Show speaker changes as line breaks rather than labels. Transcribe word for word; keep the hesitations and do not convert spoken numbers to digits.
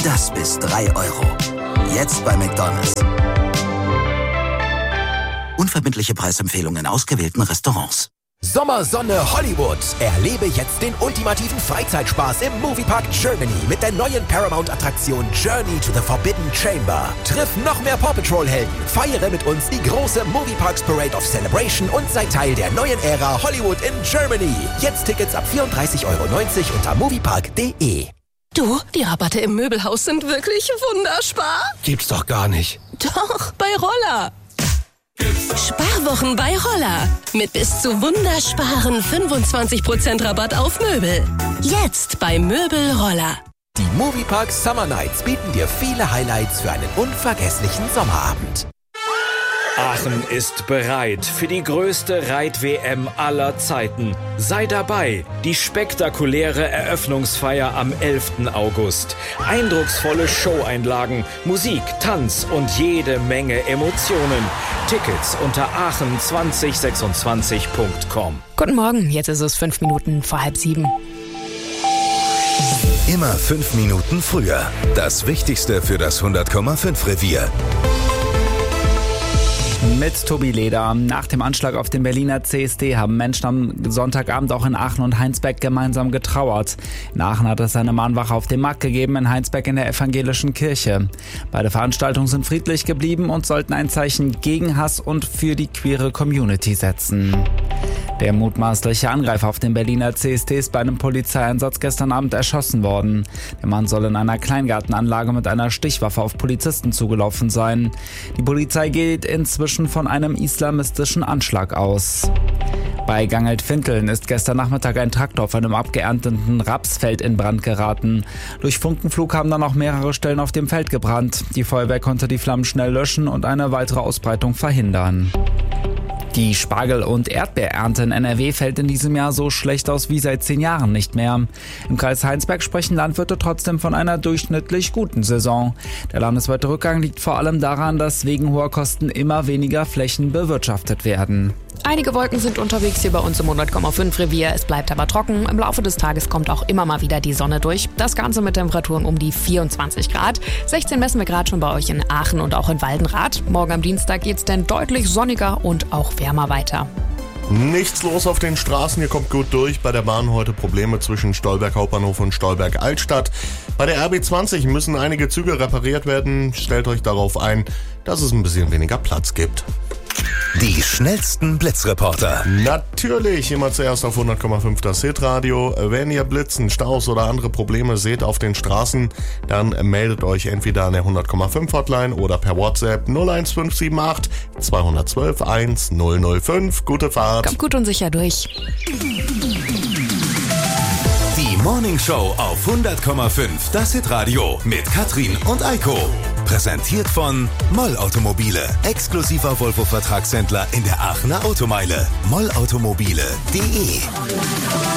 das bis drei Euro. Jetzt bei McDonald's. Unverbindliche Preisempfehlungen in ausgewählten Restaurants.
Sommersonne Hollywood. Erlebe jetzt den ultimativen Freizeitspaß im Moviepark Germany mit der neuen Paramount-Attraktion Journey to the Forbidden Chamber. Triff noch mehr Paw Patrol-Helden, feiere mit uns die große Movieparks Parade of Celebration und sei Teil der neuen Ära Hollywood in Germany. Jetzt Tickets ab vierunddreißig Euro neunzig unter moviepark punkt de.
Du, die Rabatte im Möbelhaus sind wirklich wunderspar.
Gibt's doch gar nicht.
Doch, bei Roller. Sparwochen bei Roller. Mit bis zu wundersparen fünfundzwanzig Prozent Rabatt auf Möbel. Jetzt bei Möbel Roller.
Die Moviepark Summer Nights bieten dir viele Highlights für einen unvergesslichen Sommerabend.
Aachen ist bereit für die größte Reit-W M aller Zeiten. Sei dabei, die spektakuläre Eröffnungsfeier am elften August. Eindrucksvolle Showeinlagen, Musik, Tanz und jede Menge Emotionen. Tickets unter aachen zwanzig sechsundzwanzig punkt com.
Guten Morgen, jetzt ist es fünf Minuten vor halb sieben.
Immer fünf Minuten früher. Das Wichtigste für das hundert Komma fünf Revier.
Mit Tobi Leder. Nach dem Anschlag auf den Berliner C S D haben Menschen am Sonntagabend auch in Aachen und Heinsberg gemeinsam getrauert. In Aachen hat es eine Mahnwache auf dem Markt gegeben, in Heinsberg in der evangelischen Kirche. Beide Veranstaltungen sind friedlich geblieben und sollten ein Zeichen gegen Hass und für die queere Community setzen. Der mutmaßliche Angreifer auf den Berliner C S D ist bei einem Polizeieinsatz gestern Abend erschossen worden. Der Mann soll in einer Kleingartenanlage mit einer Stichwaffe auf Polizisten zugelaufen sein. Die Polizei geht inzwischen von einem islamistischen Anschlag aus. Bei Gangelt-Finteln ist gestern Nachmittag ein Traktor auf einem abgeernteten Rapsfeld in Brand geraten. Durch Funkenflug haben dann auch mehrere Stellen auf dem Feld gebrannt. Die Feuerwehr konnte die Flammen schnell löschen und eine weitere Ausbreitung verhindern. Die Spargel- und Erdbeerernte in N R W fällt in diesem Jahr so schlecht aus wie seit zehn Jahren nicht mehr. Im Kreis Heinsberg sprechen Landwirte trotzdem von einer durchschnittlich guten Saison. Der landesweite Rückgang liegt vor allem daran, dass wegen hoher Kosten immer weniger Flächen bewirtschaftet werden.
Einige Wolken sind unterwegs hier bei uns im hundert Komma fünf Revier. Es bleibt aber trocken. Im Laufe des Tages kommt auch immer mal wieder die Sonne durch. Das Ganze mit Temperaturen um die vierundzwanzig Grad. sechzehn messen wir gerade schon bei euch in Aachen und auch in Waldenrath. Morgen am Dienstag geht's dann deutlich sonniger und auch wärmer weiter.
Nichts los auf den Straßen, ihr kommt gut durch. Bei der Bahn heute Probleme zwischen Stolberg Hauptbahnhof und Stolberg Altstadt. Bei der R B zwanzig müssen einige Züge repariert werden. Stellt euch darauf ein, dass es ein bisschen weniger Platz gibt.
Die schnellsten Blitzreporter.
Natürlich, immer zuerst auf hundert Komma fünf das Hitradio. Wenn ihr Blitzen, Staus oder andere Probleme seht auf den Straßen, dann meldet euch entweder an der hundert Komma fünf Hotline oder per WhatsApp null eins fünf sieben acht zwei eins zwei eins null null fünf. Gute Fahrt.
Kommt gut und sicher durch.
Die Morning Show auf hundert Komma fünf, das Hitradio mit Katrin und Eiko. Präsentiert von Moll Automobile, exklusiver Volvo-Vertragshändler in der Aachener Automeile. moll automobile punkt de